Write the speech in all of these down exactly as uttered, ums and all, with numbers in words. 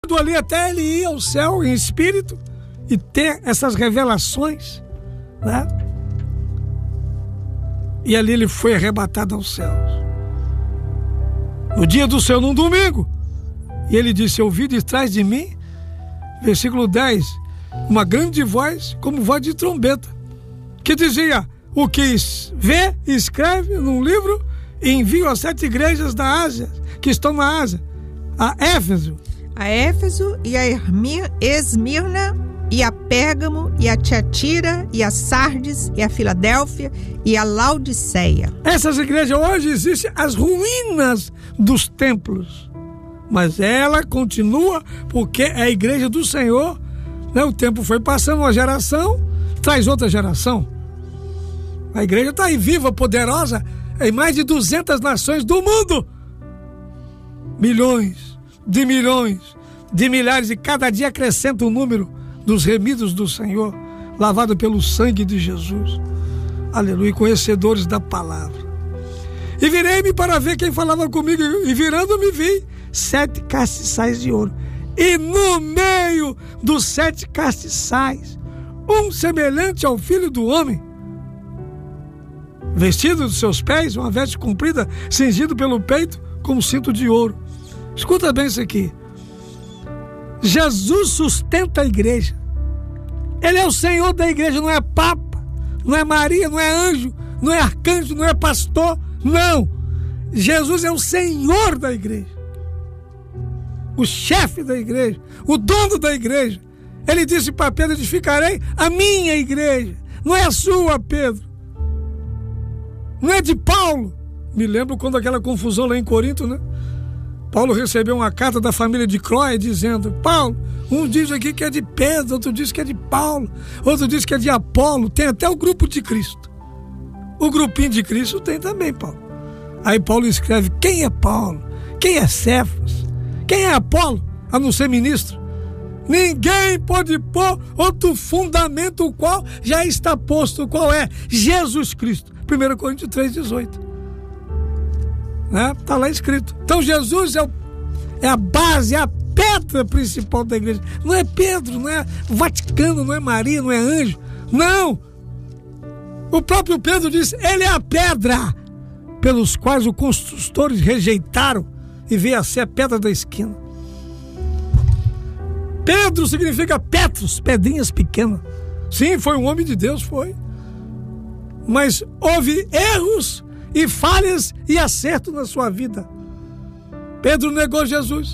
ali até ele ir ao céu em espírito e ter essas revelações, né? E ali ele foi arrebatado aos céus. No dia do Senhor, num domingo. E ele disse: eu ouvi de trás de mim, versículo dez, uma grande voz, como voz de trombeta, que dizia: o que vê, escreve num livro e envia às sete igrejas da Ásia, que estão na Ásia, a Éfeso, a Éfeso e a Esmirna e a Pérgamo e a Tiatira e a Sardes e a Filadélfia e a Laodiceia. Essas igrejas hoje existem as ruínas dos templos, mas ela continua porque é a igreja do Senhor, né? O tempo foi passando, uma geração traz outra geração. A igreja está aí viva, poderosa, em mais de duzentas nações do mundo. Milhões de milhões de milhares, e cada dia acrescenta o número dos remidos do Senhor, lavado pelo sangue de Jesus. Aleluia, conhecedores da palavra. E virei-me para ver quem falava comigo, e virando-me vi sete castiçais de ouro, e no meio dos sete castiçais um semelhante ao Filho do Homem, vestido dos seus pés uma veste comprida, cingido pelo peito com um cinto de ouro. Escuta bem isso aqui. Jesus sustenta a igreja. Ele é o Senhor da igreja, não é Papa, não é Maria, não é anjo, não é arcanjo, não é pastor, não. Jesus é o Senhor da igreja, o chefe da igreja, o dono da igreja. Ele disse para Pedro: edificarei a minha igreja. Não é a sua, Pedro, não é de Paulo. Me lembro quando aquela confusão lá em Corinto, né? Paulo recebeu uma carta da família de Cloé dizendo: Paulo, um diz aqui que é de Pedro, outro diz que é de Paulo, outro diz que é de Apolo. Tem até o grupo de Cristo. O grupinho de Cristo tem também, Paulo. Aí Paulo escreve: quem é Paulo? Quem é Cefas? Quem é Apolo? A não ser ministro. Ninguém pode pôr outro fundamento, o qual já está posto. Qual é? Jesus Cristo. primeira Coríntios três, dezoito. Né? Tá lá escrito. Então Jesus é, o, é a base, é a pedra principal da igreja. Não é Pedro, não é o Vaticano, não é Maria, não é anjo. Não. O próprio Pedro disse: ele é a pedra pelos quais os construtores rejeitaram e veio a ser a pedra da esquina. Pedro significa Petros, pedrinhas pequenas. Sim, foi um homem de Deus, foi. Mas houve erros e falhas e acerto na sua vida. Pedro negou Jesus.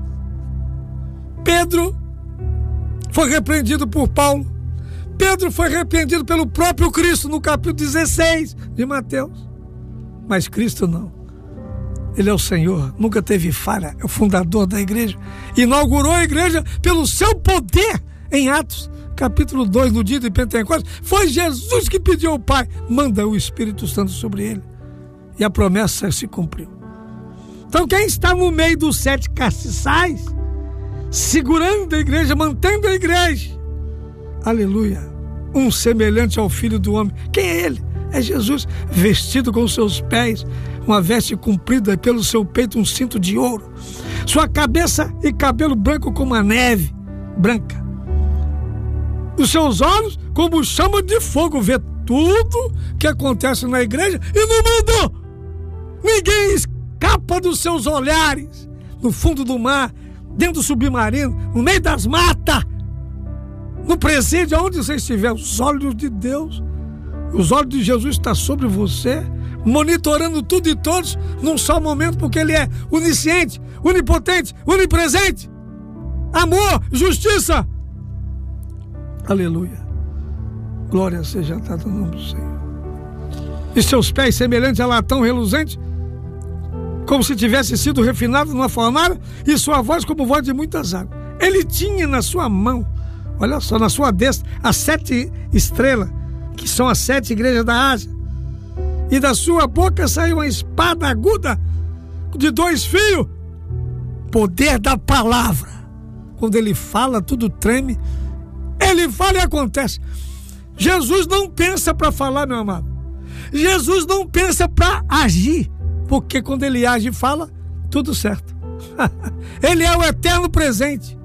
Pedro foi repreendido por Paulo. Pedro foi repreendido pelo próprio Cristo no capítulo dezesseis de Mateus. Mas Cristo não. Ele é o Senhor, nunca teve falha, é o fundador da igreja. Inaugurou a igreja pelo seu poder em Atos capítulo dois, no dia de Pentecostes. Foi Jesus que pediu ao Pai: manda o Espírito Santo sobre ele. E a promessa se cumpriu. Então quem está no meio dos sete castiçais, segurando a igreja, mantendo a igreja, aleluia, um semelhante ao Filho do Homem. Quem é ele? É Jesus, vestido com seus pés uma veste comprida, pelo seu peito um cinto de ouro, sua cabeça e cabelo branco como a neve branca, os seus olhos como chama de fogo, vê tudo que acontece na igreja e no mundo. Ninguém escapa dos seus olhares, no fundo do mar, dentro do submarino, no meio das matas, no presídio, aonde você estiver. Os olhos de Deus, os olhos de Jesus estão sobre você, monitorando tudo e todos num só momento, porque ele é onisciente, onipotente, onipresente. Amor, justiça. Aleluia. Glória seja dada no nome do Senhor. E seus pés semelhantes a latão reluzente, como se tivesse sido refinado numa fornalha, e sua voz como voz de muitas águas. Ele tinha na sua mão, olha só, na sua destra, as sete estrelas, que são as sete igrejas da Ásia. E da sua boca saiu uma espada aguda de dois fios. Poder da palavra. Quando ele fala, tudo treme. Ele fala e acontece. Jesus não pensa para falar, meu amado. Jesus não pensa para agir, porque quando ele age e fala, tudo certo. Ele é o eterno presente.